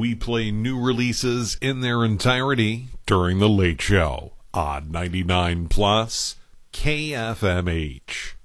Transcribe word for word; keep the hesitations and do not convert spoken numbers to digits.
we play new releases in their entirety during The Late Show on ninety-nine plus K F M H.